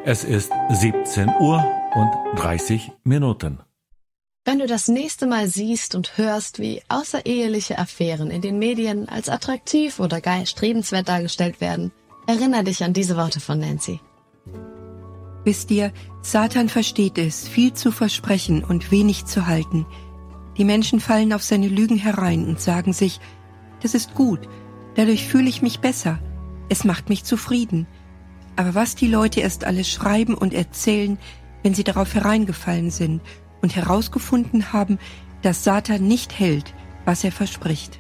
Es ist 17 Uhr und 30 Minuten. Wenn du das nächste Mal siehst und hörst, wie außereheliche Affären in den Medien als attraktiv oder gar erstrebenswert dargestellt werden, erinnere dich an diese Worte von Nancy. Wisst ihr, Satan versteht es, viel zu versprechen und wenig zu halten. Die Menschen fallen auf seine Lügen herein und sagen sich, das ist gut, dadurch fühle ich mich besser, es macht mich zufrieden. Aber was die Leute erst alles schreiben und erzählen, wenn sie darauf hereingefallen sind und herausgefunden haben, dass Satan nicht hält, was er verspricht.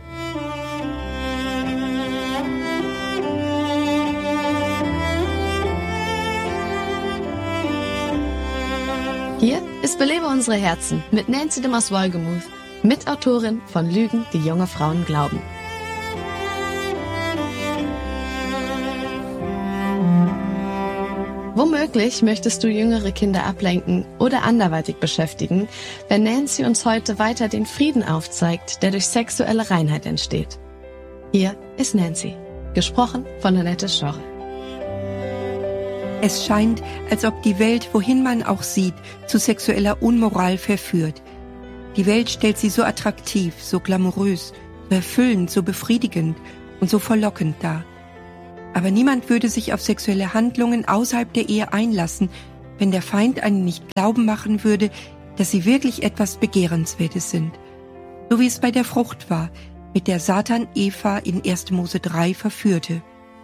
Hier ist Belebe unsere Herzen mit Nancy de Mos-Wolgemuth, Mitautorin von Lügen, die junge Frauen glauben. Womöglich möchtest du jüngere Kinder ablenken oder anderweitig beschäftigen, wenn Nancy uns heute weiter den Frieden aufzeigt, der durch sexuelle Reinheit entsteht. Hier ist Nancy, gesprochen von Annette Schorre. Es scheint, als ob die Welt, wohin man auch sieht, zu sexueller Unmoral verführt. Die Welt stellt sie so attraktiv, so glamourös, so erfüllend, so befriedigend und so verlockend dar. Aber niemand würde sich auf sexuelle Handlungen außerhalb der Ehe einlassen, wenn der Feind einen nicht glauben machen würde, dass sie wirklich etwas Begehrenswertes sind. So wie es bei der Frucht war, mit der Satan Eva in 1. Mose 3 verführte.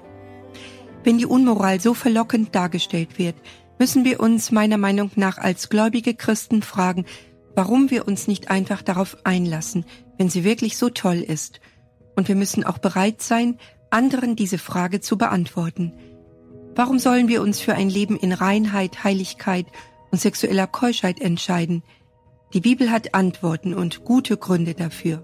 Wenn die Unmoral so verlockend dargestellt wird, müssen wir uns meiner Meinung nach als gläubige Christen fragen, warum wir uns nicht einfach darauf einlassen, wenn sie wirklich so toll ist. Und wir müssen auch bereit sein, anderen diese Frage zu beantworten. Warum sollen wir uns für ein Leben in Reinheit, Heiligkeit und sexueller Keuschheit entscheiden? Die Bibel hat Antworten und gute Gründe dafür.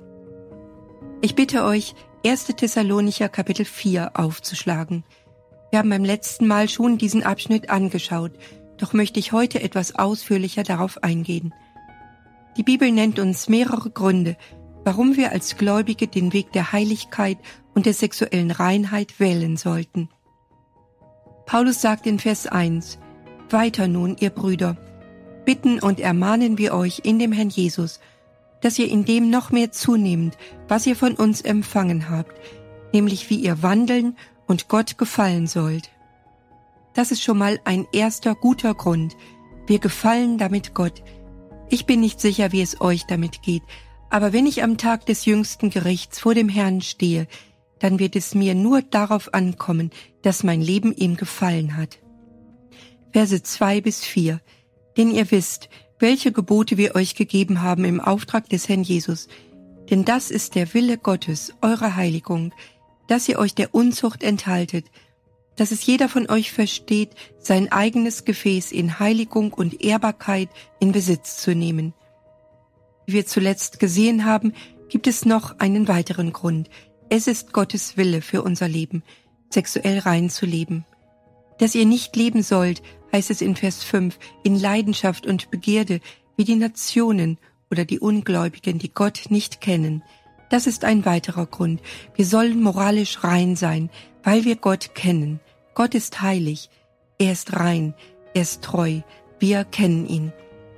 Ich bitte euch, 1. Thessalonicher Kapitel 4 aufzuschlagen. Wir haben beim letzten Mal schon diesen Abschnitt angeschaut, doch möchte ich heute etwas ausführlicher darauf eingehen. Die Bibel nennt uns mehrere Gründe, warum wir als Gläubige den Weg der Heiligkeit und der sexuellen Reinheit wählen sollten. Paulus sagt in Vers 1, Weiter nun, ihr Brüder, bitten und ermahnen wir euch in dem Herrn Jesus, dass ihr in dem noch mehr zunehmt, was ihr von uns empfangen habt, nämlich wie ihr wandeln und Gott gefallen sollt. Das ist schon mal ein erster guter Grund. Wir gefallen damit Gott. Ich bin nicht sicher, wie es euch damit geht, aber wenn ich am Tag des jüngsten Gerichts vor dem Herrn stehe, dann wird es mir nur darauf ankommen, dass mein Leben ihm gefallen hat. Verse 2-4. Denn ihr wisst, welche Gebote wir euch gegeben haben im Auftrag des Herrn Jesus. Denn das ist der Wille Gottes, eure Heiligung, dass ihr euch der Unzucht enthaltet, dass es jeder von euch versteht, sein eigenes Gefäß in Heiligung und Ehrbarkeit in Besitz zu nehmen. Wie wir zuletzt gesehen haben, gibt es noch einen weiteren Grund. Es ist Gottes Wille für unser Leben, sexuell rein zu leben. Dass ihr nicht leben sollt, heißt es in Vers 5, in Leidenschaft und Begierde, wie die Nationen oder die Ungläubigen, die Gott nicht kennen. Das ist ein weiterer Grund. Wir sollen moralisch rein sein, weil wir Gott kennen. Gott ist heilig, er ist rein, er ist treu, wir kennen ihn.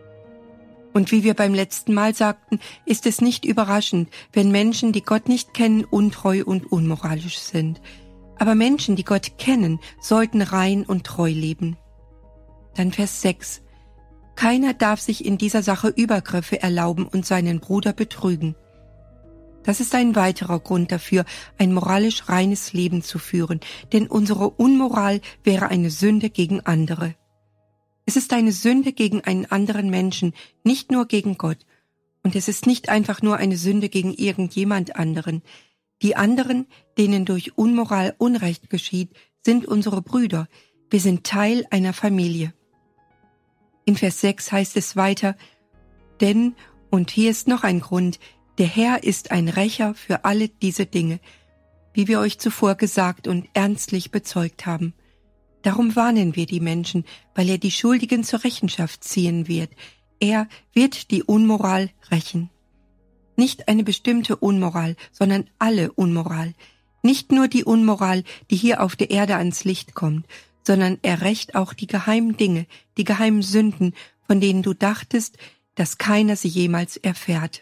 Und wie wir beim letzten Mal sagten, ist es nicht überraschend, wenn Menschen, die Gott nicht kennen, untreu und unmoralisch sind. Aber Menschen, die Gott kennen, sollten rein und treu leben. Dann Vers 6. Keiner darf sich in dieser Sache Übergriffe erlauben und seinen Bruder betrügen. Das ist ein weiterer Grund dafür, ein moralisch reines Leben zu führen, denn unsere Unmoral wäre eine Sünde gegen andere. Es ist eine Sünde gegen einen anderen Menschen, nicht nur gegen Gott. Und es ist nicht einfach nur eine Sünde gegen irgendjemand anderen. Die anderen, denen durch Unmoral Unrecht geschieht, sind unsere Brüder. Wir sind Teil einer Familie. In Vers 6 heißt es weiter, denn, und hier ist noch ein Grund, der Herr ist ein Rächer für alle diese Dinge, wie wir euch zuvor gesagt und ernstlich bezeugt haben. Darum warnen wir die Menschen, weil er die Schuldigen zur Rechenschaft ziehen wird. Er wird die Unmoral rächen. Nicht eine bestimmte Unmoral, sondern alle Unmoral. Nicht nur die Unmoral, die hier auf der Erde ans Licht kommt, sondern er rächt auch die geheimen Dinge, die geheimen Sünden, von denen du dachtest, dass keiner sie jemals erfährt.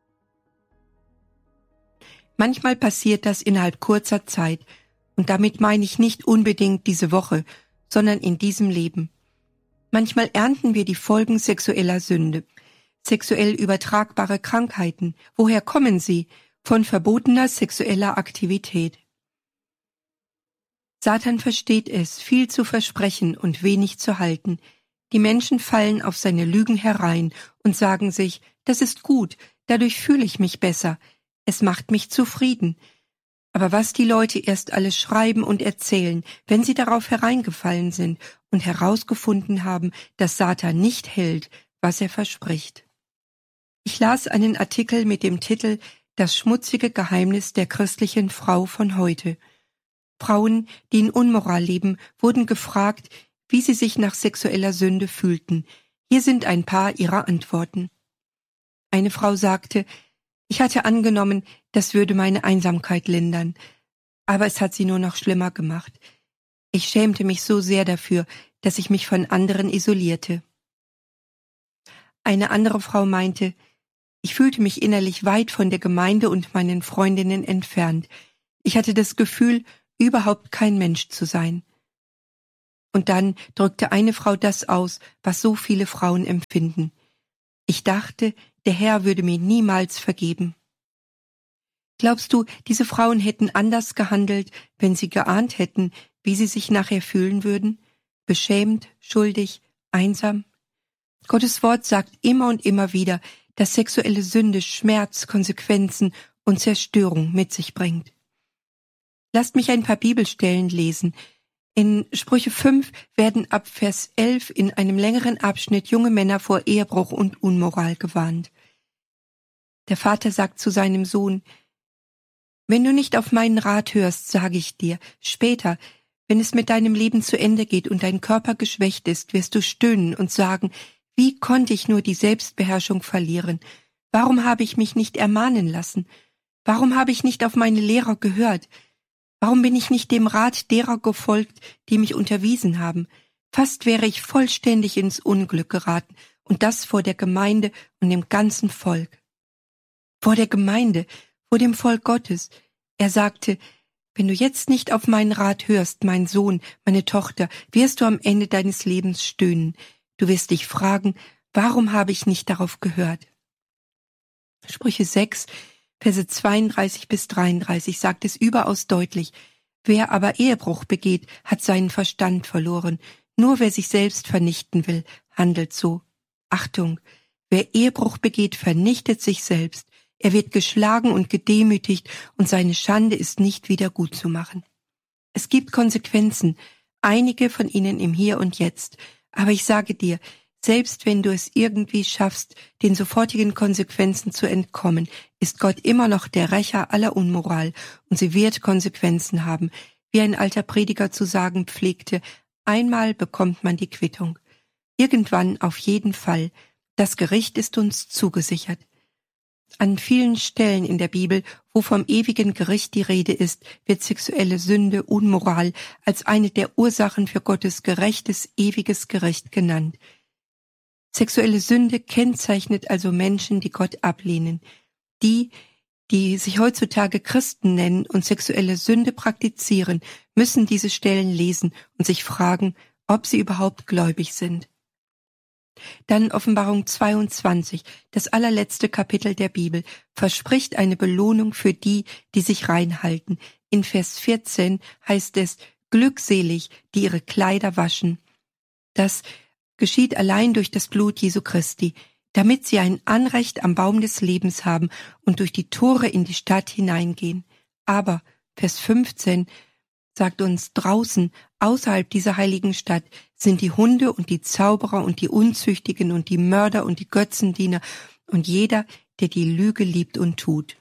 Manchmal passiert das innerhalb kurzer Zeit, und damit meine ich nicht unbedingt diese Woche, sondern in diesem Leben. Manchmal ernten wir die Folgen sexueller Sünde, sexuell übertragbare Krankheiten. Woher kommen sie? Von verbotener sexueller Aktivität. Satan versteht es, viel zu versprechen und wenig zu halten. Die Menschen fallen auf seine Lügen herein und sagen sich, das ist gut, dadurch fühle ich mich besser, es macht mich zufrieden. Aber was die Leute erst alles schreiben und erzählen, wenn sie darauf hereingefallen sind und herausgefunden haben, dass Satan nicht hält, was er verspricht. Ich las einen Artikel mit dem Titel »Das schmutzige Geheimnis der christlichen Frau von heute«. Frauen, die in Unmoral leben, wurden gefragt, wie sie sich nach sexueller Sünde fühlten. Hier sind ein paar ihrer Antworten. Eine Frau sagte, ich hatte angenommen, das würde meine Einsamkeit lindern, aber es hat sie nur noch schlimmer gemacht. Ich schämte mich so sehr dafür, dass ich mich von anderen isolierte. Eine andere Frau meinte, ich fühlte mich innerlich weit von der Gemeinde und meinen Freundinnen entfernt. Ich hatte das Gefühl, überhaupt kein Mensch zu sein. Und dann drückte eine Frau das aus, was so viele Frauen empfinden. Ich dachte, der Herr würde mir niemals vergeben. Glaubst du, diese Frauen hätten anders gehandelt, wenn sie geahnt hätten, wie sie sich nachher fühlen würden? Beschämt, schuldig, einsam? Gottes Wort sagt immer und immer wieder, dass sexuelle Sünde Schmerz, Konsequenzen und Zerstörung mit sich bringt. Lasst mich ein paar Bibelstellen lesen. In Sprüche 5 werden ab Vers 11 in einem längeren Abschnitt junge Männer vor Ehebruch und Unmoral gewarnt. Der Vater sagt zu seinem Sohn, wenn du nicht auf meinen Rat hörst, sage ich dir, später, wenn es mit deinem Leben zu Ende geht und dein Körper geschwächt ist, wirst du stöhnen und sagen, wie konnte ich nur die Selbstbeherrschung verlieren? Warum habe ich mich nicht ermahnen lassen? Warum habe ich nicht auf meine Lehrer gehört? Warum bin ich nicht dem Rat derer gefolgt, die mich unterwiesen haben? Fast wäre ich vollständig ins Unglück geraten, und das vor der Gemeinde und dem ganzen Volk. Vor der Gemeinde, vor dem Volk Gottes. Er sagte, wenn du jetzt nicht auf meinen Rat hörst, mein Sohn, meine Tochter, wirst du am Ende deines Lebens stöhnen. Du wirst dich fragen, warum habe ich nicht darauf gehört? Sprüche 6, Verse 32 bis 33 sagt es überaus deutlich. Wer aber Ehebruch begeht, hat seinen Verstand verloren. Nur wer sich selbst vernichten will, handelt so. Achtung, wer Ehebruch begeht, vernichtet sich selbst. Er wird geschlagen und gedemütigt und seine Schande ist nicht wieder gut zu machen. Es gibt Konsequenzen, einige von ihnen im Hier und Jetzt. Aber ich sage dir, selbst wenn du es irgendwie schaffst, den sofortigen Konsequenzen zu entkommen, ist Gott immer noch der Rächer aller Unmoral und sie wird Konsequenzen haben. Wie ein alter Prediger zu sagen pflegte, einmal bekommt man die Quittung. Irgendwann auf jeden Fall. Das Gericht ist uns zugesichert. An vielen Stellen in der Bibel, wo vom ewigen Gericht die Rede ist, wird sexuelle Sünde, Unmoral als eine der Ursachen für Gottes gerechtes, ewiges Gericht genannt. Sexuelle Sünde kennzeichnet also Menschen, die Gott ablehnen. Die sich heutzutage Christen nennen und sexuelle Sünde praktizieren, müssen diese Stellen lesen und sich fragen, ob sie überhaupt gläubig sind. Dann Offenbarung 22, das allerletzte Kapitel der Bibel, verspricht eine Belohnung für die, die sich reinhalten. In Vers 14 heißt es, glückselig, die ihre Kleider waschen. Das geschieht allein durch das Blut Jesu Christi, damit sie ein Anrecht am Baum des Lebens haben und durch die Tore in die Stadt hineingehen. Aber, Vers 15, sagt uns, draußen, außerhalb dieser heiligen Stadt, sind die Hunde und die Zauberer und die Unzüchtigen und die Mörder und die Götzendiener und jeder, der die Lüge liebt und tut.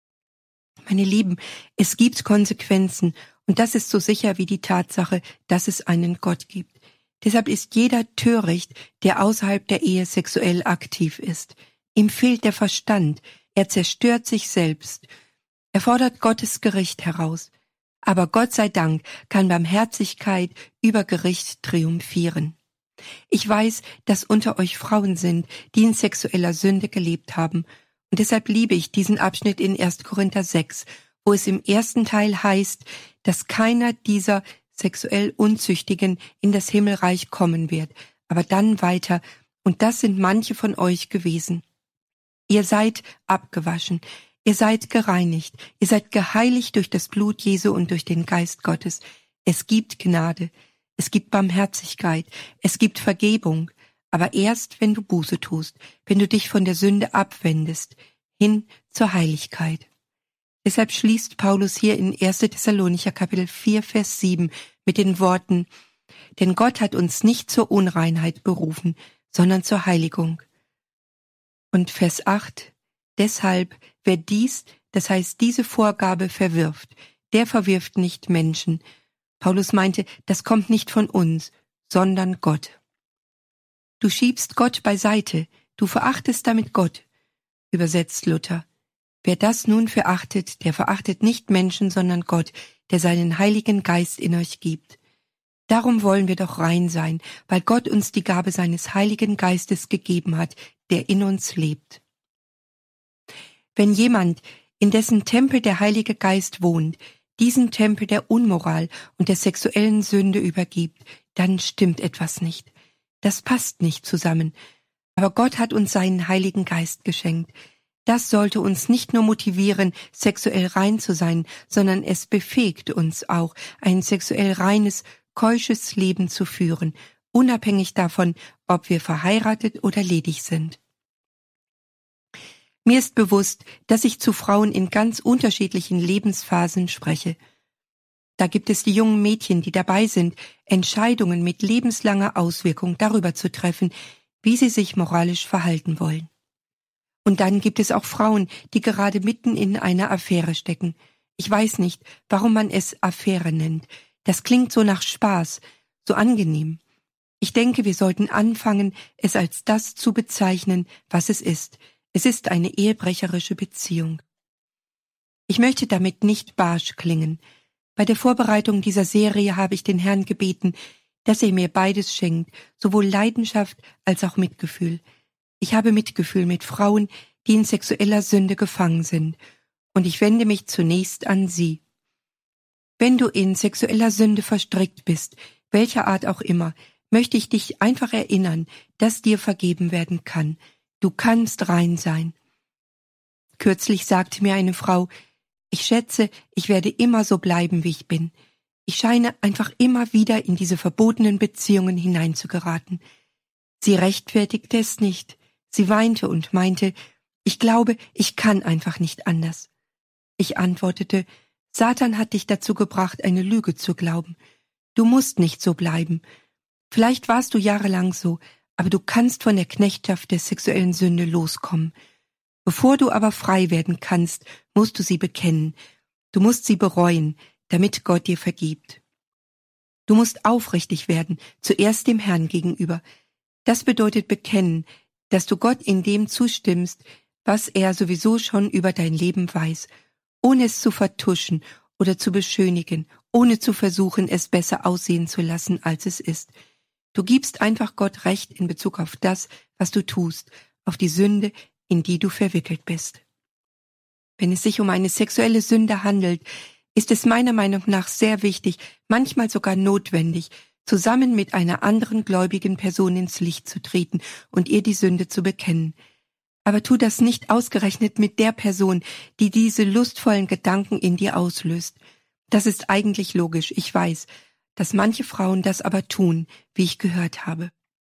Meine Lieben, es gibt Konsequenzen und das ist so sicher wie die Tatsache, dass es einen Gott gibt. Deshalb ist jeder töricht, der außerhalb der Ehe sexuell aktiv ist. Ihm fehlt der Verstand, er zerstört sich selbst. Er fordert Gottes Gericht heraus. Aber Gott sei Dank kann Barmherzigkeit über Gericht triumphieren. Ich weiß, dass unter euch Frauen sind, die in sexueller Sünde gelebt haben. Und deshalb liebe ich diesen Abschnitt in 1. Korinther 6, wo es im ersten Teil heißt, dass keiner dieser sexuell Unzüchtigen in das Himmelreich kommen wird. Aber dann weiter, und das sind manche von euch gewesen. Ihr seid abgewaschen, ihr seid gereinigt, ihr seid geheiligt durch das Blut Jesu und durch den Geist Gottes. Es gibt Gnade, es gibt Barmherzigkeit, es gibt Vergebung, aber erst, wenn du Buße tust, wenn du dich von der Sünde abwendest, hin zur Heiligkeit. Deshalb schließt Paulus hier in 1. Thessalonicher Kapitel 4, Vers 7 mit den Worten: Denn Gott hat uns nicht zur Unreinheit berufen, sondern zur Heiligung. Und Vers 8: Deshalb, wer dies, das heißt diese Vorgabe verwirft, der verwirft nicht Menschen. Paulus meinte, das kommt nicht von uns, sondern Gott. Du schiebst Gott beiseite, du verachtest damit Gott, übersetzt Luther. Wer das nun verachtet, der verachtet nicht Menschen, sondern Gott, der seinen Heiligen Geist in euch gibt. Darum wollen wir doch rein sein, weil Gott uns die Gabe seines Heiligen Geistes gegeben hat, der in uns lebt. Wenn jemand, in dessen Tempel der Heilige Geist wohnt, diesen Tempel der Unmoral und der sexuellen Sünde übergibt, dann stimmt etwas nicht. Das passt nicht zusammen. Aber Gott hat uns seinen Heiligen Geist geschenkt. Das sollte uns nicht nur motivieren, sexuell rein zu sein, sondern es befähigt uns auch, ein sexuell reines, keusches Leben zu führen, unabhängig davon, ob wir verheiratet oder ledig sind. Mir ist bewusst, dass ich zu Frauen in ganz unterschiedlichen Lebensphasen spreche. Da gibt es die jungen Mädchen, die dabei sind, Entscheidungen mit lebenslanger Auswirkung darüber zu treffen, wie sie sich moralisch verhalten wollen. Und dann gibt es auch Frauen, die gerade mitten in einer Affäre stecken. Ich weiß nicht, warum man es Affäre nennt. Das klingt so nach Spaß, so angenehm. Ich denke, wir sollten anfangen, es als das zu bezeichnen, was es ist. Es ist eine ehebrecherische Beziehung. Ich möchte damit nicht barsch klingen. Bei der Vorbereitung dieser Serie habe ich den Herrn gebeten, dass er mir beides schenkt, sowohl Leidenschaft als auch Mitgefühl. Ich habe Mitgefühl mit Frauen, die in sexueller Sünde gefangen sind, und ich wende mich zunächst an sie. Wenn du in sexueller Sünde verstrickt bist, welcher Art auch immer, möchte ich dich einfach erinnern, dass dir vergeben werden kann. Du kannst rein sein. Kürzlich sagte mir eine Frau: Ich schätze, ich werde immer so bleiben, wie ich bin. Ich scheine einfach immer wieder in diese verbotenen Beziehungen hineinzugeraten. Sie rechtfertigte es nicht. Sie weinte und meinte, ich glaube, ich kann einfach nicht anders. Ich antwortete, Satan hat dich dazu gebracht, eine Lüge zu glauben. Du musst nicht so bleiben. Vielleicht warst du jahrelang so, aber du kannst von der Knechtschaft der sexuellen Sünde loskommen. Bevor du aber frei werden kannst, musst du sie bekennen. Du musst sie bereuen, damit Gott dir vergibt. Du musst aufrichtig werden, zuerst dem Herrn gegenüber. Das bedeutet bekennen, dass du Gott in dem zustimmst, was er sowieso schon über dein Leben weiß, ohne es zu vertuschen oder zu beschönigen, ohne zu versuchen, es besser aussehen zu lassen, als es ist. Du gibst einfach Gott Recht in Bezug auf das, was du tust, auf die Sünde, in die du verwickelt bist. Wenn es sich um eine sexuelle Sünde handelt, ist es meiner Meinung nach sehr wichtig, manchmal sogar notwendig, zusammen mit einer anderen gläubigen Person ins Licht zu treten und ihr die Sünde zu bekennen. Aber tu das nicht ausgerechnet mit der Person, die diese lustvollen Gedanken in dir auslöst. Das ist eigentlich logisch, ich weiß, dass manche Frauen das aber tun, wie ich gehört habe.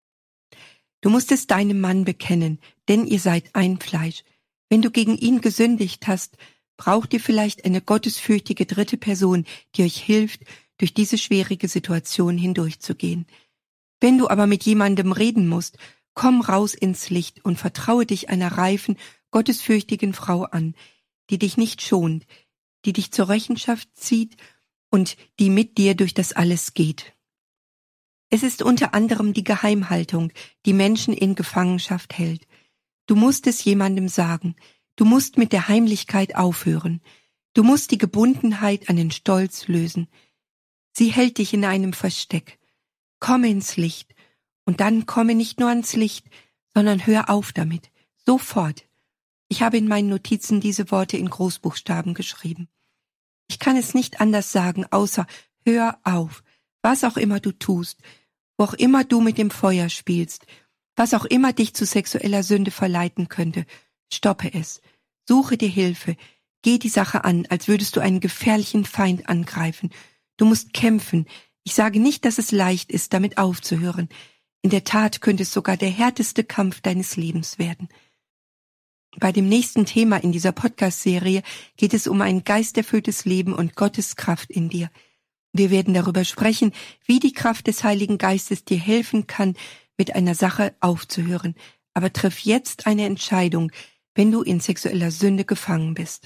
Du musst es deinem Mann bekennen, denn ihr seid ein Fleisch. Wenn du gegen ihn gesündigt hast, braucht ihr vielleicht eine gottesfürchtige dritte Person, die euch hilft, durch diese schwierige Situation hindurchzugehen. Wenn du aber mit jemandem reden musst, komm raus ins Licht und vertraue dich einer reifen, gottesfürchtigen Frau an, die dich nicht schont, die dich zur Rechenschaft zieht und die mit dir durch das alles geht. Es ist unter anderem die Geheimhaltung, die Menschen in Gefangenschaft hält. Du musst es jemandem sagen. Du musst mit der Heimlichkeit aufhören. Du musst die Gebundenheit an den Stolz lösen. Sie hält dich in einem Versteck. Komme ins Licht. Und dann komme nicht nur ans Licht, sondern hör auf damit. Sofort. Ich habe in meinen Notizen diese Worte in Großbuchstaben geschrieben. Ich kann es nicht anders sagen, außer hör auf. Was auch immer du tust, wo auch immer du mit dem Feuer spielst, was auch immer dich zu sexueller Sünde verleiten könnte, stoppe es. Suche dir Hilfe. Geh die Sache an, als würdest du einen gefährlichen Feind angreifen. Du musst kämpfen. Ich sage nicht, dass es leicht ist, damit aufzuhören. In der Tat könnte es sogar der härteste Kampf deines Lebens werden. Bei dem nächsten Thema in dieser Podcast-Serie geht es um ein geisterfülltes Leben und Gottes Kraft in dir. Wir werden darüber sprechen, wie die Kraft des Heiligen Geistes dir helfen kann, mit einer Sache aufzuhören. Aber triff jetzt eine Entscheidung, wenn du in sexueller Sünde gefangen bist.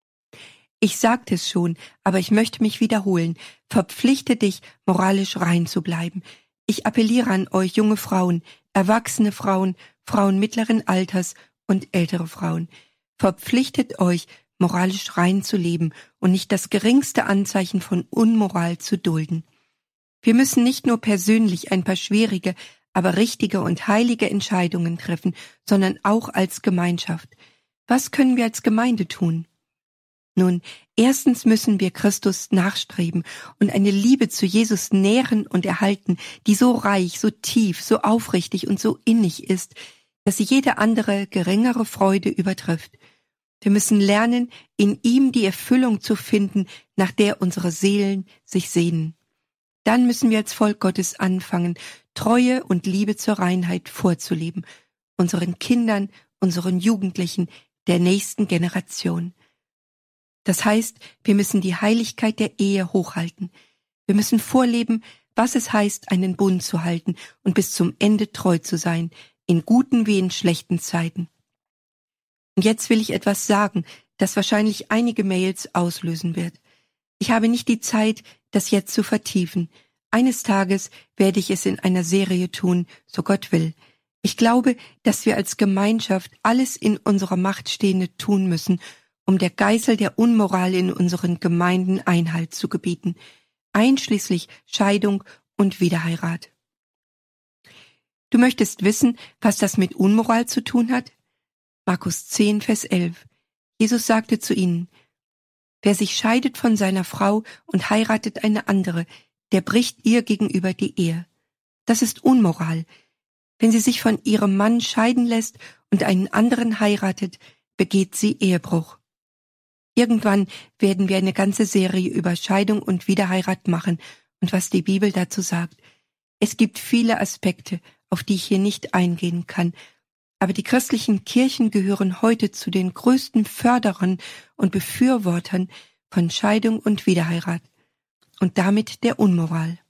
Ich sagte es schon, aber ich möchte mich wiederholen. Verpflichte dich, moralisch rein zu bleiben. Ich appelliere an euch, junge Frauen, erwachsene Frauen, Frauen mittleren Alters und ältere Frauen. Verpflichtet euch, moralisch rein zu leben und nicht das geringste Anzeichen von Unmoral zu dulden. Wir müssen nicht nur persönlich ein paar schwierige, aber richtige und heilige Entscheidungen treffen, sondern auch als Gemeinschaft. Was können wir als Gemeinde tun? Nun, erstens müssen wir Christus nachstreben und eine Liebe zu Jesus nähren und erhalten, die so reich, so tief, so aufrichtig und so innig ist, dass sie jede andere geringere Freude übertrifft. Wir müssen lernen, in ihm die Erfüllung zu finden, nach der unsere Seelen sich sehnen. Dann müssen wir als Volk Gottes anfangen, Treue und Liebe zur Reinheit vorzuleben, unseren Kindern, unseren Jugendlichen, der nächsten Generation. Das heißt, wir müssen die Heiligkeit der Ehe hochhalten. Wir müssen vorleben, was es heißt, einen Bund zu halten und bis zum Ende treu zu sein, in guten wie in schlechten Zeiten. Und jetzt will ich etwas sagen, das wahrscheinlich einige Mails auslösen wird. Ich habe nicht die Zeit, das jetzt zu vertiefen. Eines Tages werde ich es in einer Serie tun, so Gott will. Ich glaube, dass wir als Gemeinschaft alles in unserer Macht Stehende tun müssen, um der Geißel der Unmoral in unseren Gemeinden Einhalt zu gebieten, einschließlich Scheidung und Wiederheirat. Du möchtest wissen, was das mit Unmoral zu tun hat? Markus 10, Vers 11. Jesus sagte zu ihnen: Wer sich scheidet von seiner Frau und heiratet eine andere, der bricht ihr gegenüber die Ehe. Das ist Unmoral. Wenn sie sich von ihrem Mann scheiden lässt und einen anderen heiratet, begeht sie Ehebruch. Irgendwann werden wir eine ganze Serie über Scheidung und Wiederheirat machen und was die Bibel dazu sagt. Es gibt viele Aspekte, auf die ich hier nicht eingehen kann, aber die christlichen Kirchen gehören heute zu den größten Förderern und Befürwortern von Scheidung und Wiederheirat und damit der Unmoral.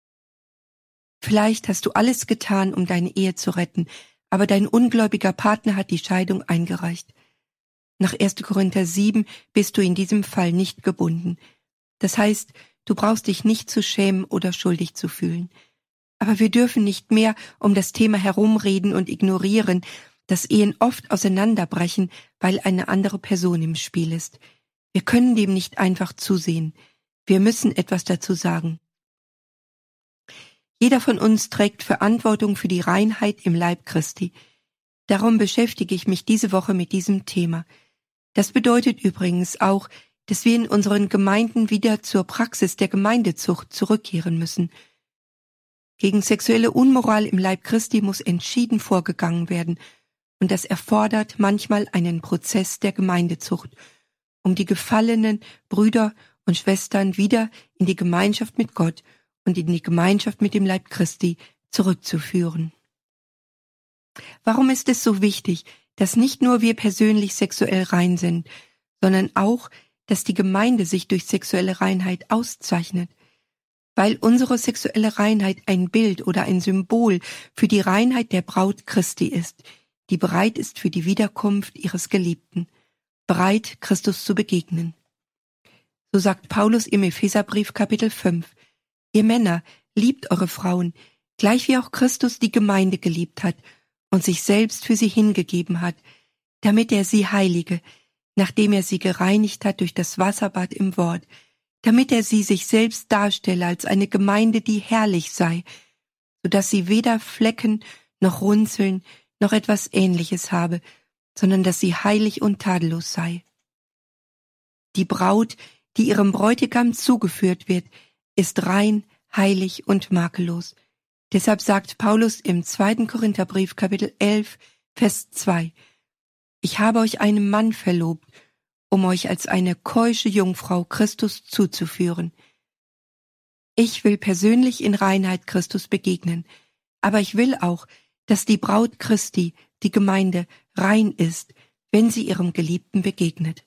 Vielleicht hast du alles getan, um deine Ehe zu retten, aber dein ungläubiger Partner hat die Scheidung eingereicht. Nach 1. Korinther 7 bist du in diesem Fall nicht gebunden. Das heißt, du brauchst dich nicht zu schämen oder schuldig zu fühlen. Aber wir dürfen nicht mehr um das Thema herumreden und ignorieren, dass Ehen oft auseinanderbrechen, weil eine andere Person im Spiel ist. Wir können dem nicht einfach zusehen. Wir müssen etwas dazu sagen. Jeder von uns trägt Verantwortung für die Reinheit im Leib Christi. Darum beschäftige ich mich diese Woche mit diesem Thema. Das bedeutet übrigens auch, dass wir in unseren Gemeinden wieder zur Praxis der Gemeindezucht zurückkehren müssen. Gegen sexuelle Unmoral im Leib Christi muss entschieden vorgegangen werden, und das erfordert manchmal einen Prozess der Gemeindezucht, um die gefallenen Brüder und Schwestern wieder in die Gemeinschaft mit Gott und in die Gemeinschaft mit dem Leib Christi zurückzuführen. Warum ist es so wichtig, dass nicht nur wir persönlich sexuell rein sind, sondern auch, dass die Gemeinde sich durch sexuelle Reinheit auszeichnet? Weil unsere sexuelle Reinheit ein Bild oder ein Symbol für die Reinheit der Braut Christi ist, die bereit ist für die Wiederkunft ihres Geliebten, bereit, Christus zu begegnen. So sagt Paulus im Epheserbrief Kapitel 5, Ihr Männer, liebt eure Frauen, gleich wie auch Christus die Gemeinde geliebt hat und sich selbst für sie hingegeben hat, damit er sie heilige, nachdem er sie gereinigt hat durch das Wasserbad im Wort, damit er sie sich selbst darstelle als eine Gemeinde, die herrlich sei, so dass sie weder Flecken noch Runzeln noch etwas Ähnliches habe, sondern dass sie heilig und tadellos sei. Die Braut, die ihrem Bräutigam zugeführt wird, ist rein, heilig und makellos. Deshalb sagt Paulus im 2. Korintherbrief, Kapitel 11, Vers 2, ich habe euch einem Mann verlobt, um euch als eine keusche Jungfrau Christus zuzuführen. Ich will persönlich in Reinheit Christus begegnen, aber ich will auch, dass die Braut Christi, die Gemeinde, rein ist, wenn sie ihrem Geliebten begegnet.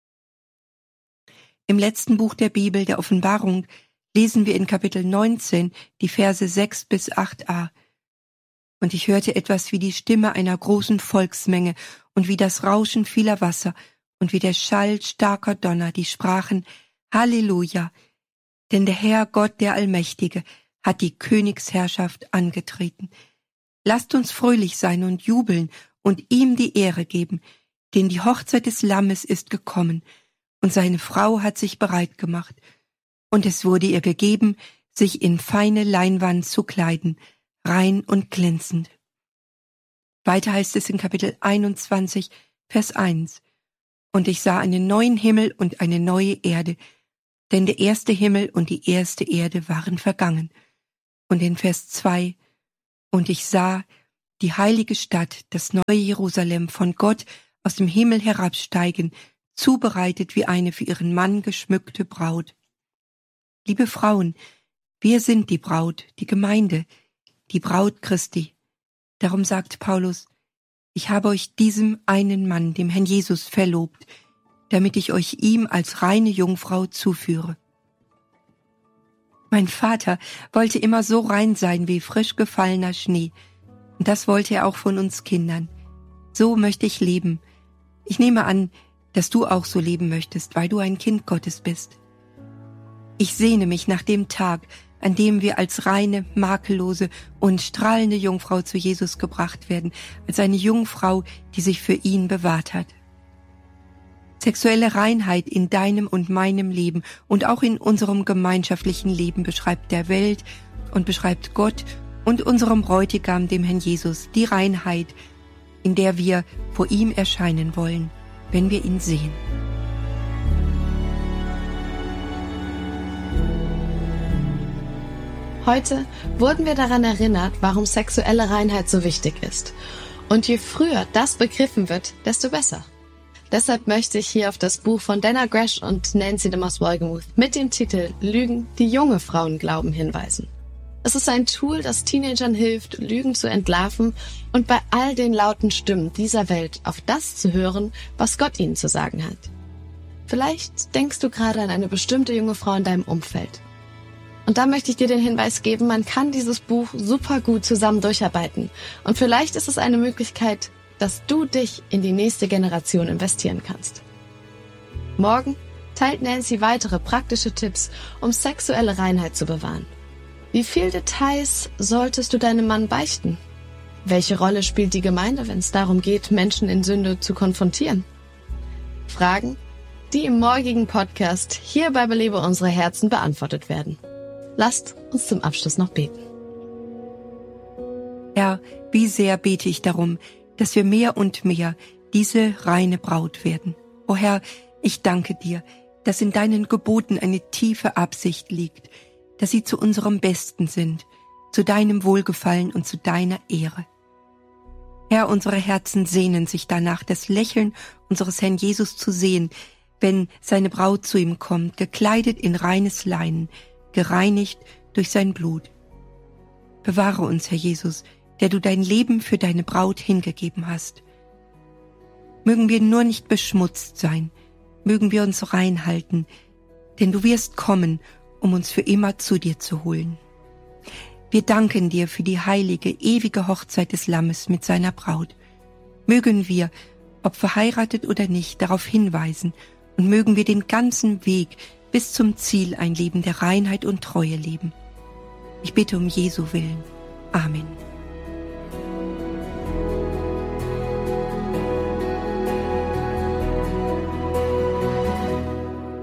Im letzten Buch der Bibel, der Offenbarung, lesen wir in Kapitel 19 die Verse 6 bis 8a. Und ich hörte etwas wie die Stimme einer großen Volksmenge und wie das Rauschen vieler Wasser und wie der Schall starker Donner, die sprachen, Halleluja, denn der Herr Gott, der Allmächtige, hat die Königsherrschaft angetreten. Lasst uns fröhlich sein und jubeln und ihm die Ehre geben, denn die Hochzeit des Lammes ist gekommen, und seine Frau hat sich bereit gemacht. Und es wurde ihr gegeben, sich in feine Leinwand zu kleiden, rein und glänzend. Weiter heißt es in Kapitel 21, Vers 1, und ich sah einen neuen Himmel und eine neue Erde, denn der erste Himmel und die erste Erde waren vergangen. Und in Vers 2, und ich sah die heilige Stadt, das neue Jerusalem, von Gott aus dem Himmel herabsteigen, zubereitet wie eine für ihren Mann geschmückte Braut. Liebe Frauen, wir sind die Braut, die Gemeinde, die Braut Christi. Darum sagt Paulus, ich habe euch diesem einen Mann, dem Herrn Jesus, verlobt, damit ich euch ihm als reine Jungfrau zuführe. Mein Vater wollte immer so rein sein wie frisch gefallener Schnee, und das wollte er auch von uns Kindern. So möchte ich leben. Ich nehme an, dass du auch so leben möchtest, weil du ein Kind Gottes bist. Ich sehne mich nach dem Tag, an dem wir als reine, makellose und strahlende Jungfrau zu Jesus gebracht werden, als eine Jungfrau, die sich für ihn bewahrt hat. Sexuelle Reinheit in deinem und meinem Leben und auch in unserem gemeinschaftlichen Leben beschreibt der Welt und beschreibt Gott und unserem Bräutigam, dem Herrn Jesus, die Reinheit, in der wir vor ihm erscheinen wollen, wenn wir ihn sehen. Heute wurden wir daran erinnert, warum sexuelle Reinheit so wichtig ist. Und je früher das begriffen wird, desto besser. Deshalb möchte ich hier auf das Buch von Dana Gresh und Nancy DeMoss Wolgemuth mit dem Titel Lügen, die junge Frauen glauben, hinweisen. Es ist ein Tool, das Teenagern hilft, Lügen zu entlarven und bei all den lauten Stimmen dieser Welt auf das zu hören, was Gott ihnen zu sagen hat. Vielleicht denkst du gerade an eine bestimmte junge Frau in deinem Umfeld. Und da möchte ich dir den Hinweis geben, man kann dieses Buch super gut zusammen durcharbeiten. Und vielleicht ist es eine Möglichkeit, dass du dich in die nächste Generation investieren kannst. Morgen teilt Nancy weitere praktische Tipps, um sexuelle Reinheit zu bewahren. Wie viele Details solltest du deinem Mann beichten? Welche Rolle spielt die Gemeinde, wenn es darum geht, Menschen in Sünde zu konfrontieren? Fragen, die im morgigen Podcast hier bei Belebe unsere Herzen beantwortet werden. Lasst uns zum Abschluss noch beten. Herr, wie sehr bete ich darum, dass wir mehr und mehr diese reine Braut werden. O Herr, ich danke dir, dass in deinen Geboten eine tiefe Absicht liegt, dass sie zu unserem Besten sind, zu deinem Wohlgefallen und zu deiner Ehre. Herr, unsere Herzen sehnen sich danach, das Lächeln unseres Herrn Jesus zu sehen, wenn seine Braut zu ihm kommt, gekleidet in reines Leinen, gereinigt durch sein Blut. Bewahre uns, Herr Jesus, der du dein Leben für deine Braut hingegeben hast. Mögen wir nur nicht beschmutzt sein, mögen wir uns rein halten, denn du wirst kommen, um uns für immer zu dir zu holen. Wir danken dir für die heilige, ewige Hochzeit des Lammes mit seiner Braut. Mögen wir, ob verheiratet oder nicht, darauf hinweisen und mögen wir den ganzen Weg bis zum Ziel ein Leben der Reinheit und Treue leben. Ich bitte um Jesu Willen. Amen.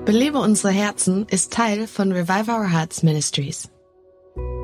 Belebe unsere Herzen ist Teil von Revive Our Hearts Ministries.